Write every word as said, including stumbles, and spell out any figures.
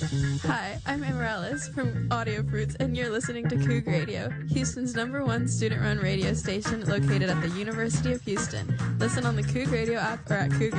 Hi, I'm Amaryllis from Audio Fruits, and you're listening to Coug Radio, Houston's number one student-run radio station located at the University of Houston. Listen on the Coug Radio app or at Coug